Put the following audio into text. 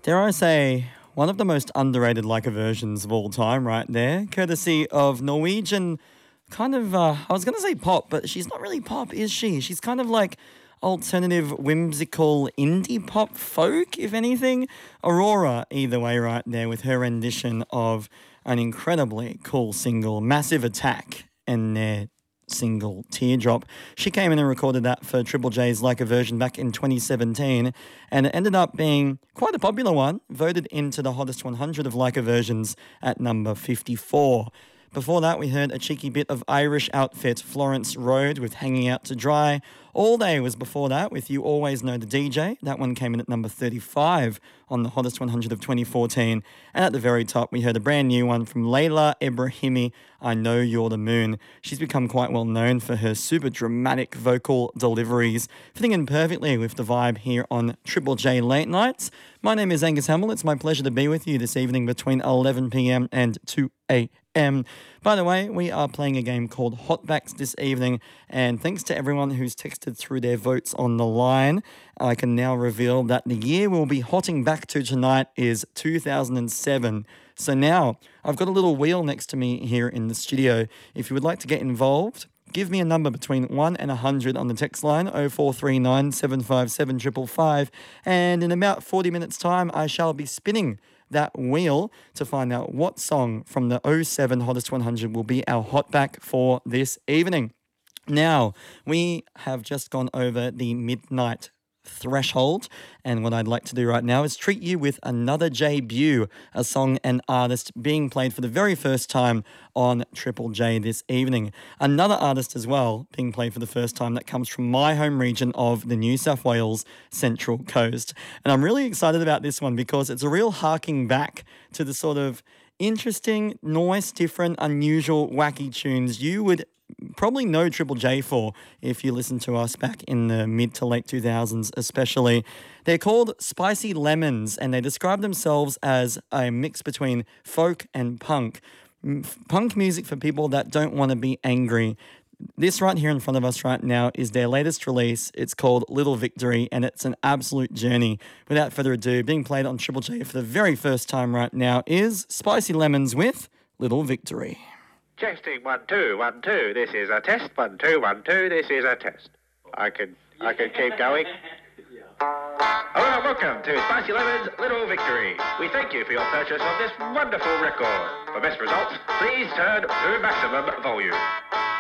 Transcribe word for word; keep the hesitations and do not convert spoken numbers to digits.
Dare I say, one of the most underrated Leica versions of all time right there, courtesy of Norwegian kind of, uh, I was going to say pop, but she's not really pop, is she? She's kind of like alternative, whimsical, indie pop folk, if anything. Aurora, either way right there, with her rendition of an incredibly cool single, Massive Attack, and their single Teardrop. She came in and recorded that for Triple J's Leica version back in twenty seventeen, and it ended up being quite a popular one, voted into the hottest one hundred of Leica versions at number fifty-four. Before that, we heard a cheeky bit of Irish outfit, Florence Road with Hanging Out to Dry. All Day was before that with You Always Know the D J. That one came in at number thirty-five on the hottest one hundred of twenty fourteen. And at the very top, we heard a brand new one from Layla Ibrahimi, I Know You're the Moon. She's become quite well known for her super dramatic vocal deliveries, fitting in perfectly with the vibe here on Triple J Late Nights. My name is Angus Hamill. It's my pleasure to be with you this evening between eleven p.m. and two a.m. By the way, we are playing a game called Hotbacks this evening, and thanks to everyone who's texted through their votes on the line, I can now reveal that the year we'll be hotting back to tonight is two thousand seven. So now, I've got a little wheel next to me here in the studio. If you would like to get involved, give me a number between one and one hundred on the text line, oh four three nine, seven five seven, five five five, and in about forty minutes' time, I shall be spinning that wheel to find out what song from the oh seven Hottest one hundred will be our hotback for this evening. Now, we have just gone over the midnight threshold, and what I'd like to do right now is treat you with another debut, a song and artist being played for the very first time on Triple J this evening. Another artist as well being played for the first time that comes from my home region of the New South Wales Central Coast. And I'm really excited about this one because it's a real harking back to the sort of interesting, nice, different, unusual, wacky tunes you would probably know Triple J for if you listen to us back in the mid to late two thousands especially. They're called Spicy Lemons, and they describe themselves as a mix between folk and punk. Punk music for people that don't want to be angry. This right here in front of us right now is their latest release. It's called Little Victory, and it's an absolute journey. Without further ado, being played on Triple J for the very first time right now is Spicy Lemons with Little Victory. Testing, one, two, one, two, this is a test, one, two, one, two, this is a test. I can, I can keep going. Hello, welcome to Spicy Lemons Little Victory. We thank you for your purchase of this wonderful record. For best results, please turn to maximum volume.